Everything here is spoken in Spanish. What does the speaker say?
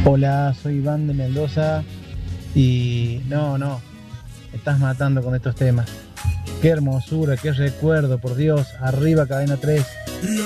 Hola, soy Iván de Mendoza y no, me estás matando con estos temas. Qué hermosura, qué recuerdo, por Dios, arriba Cadena 3.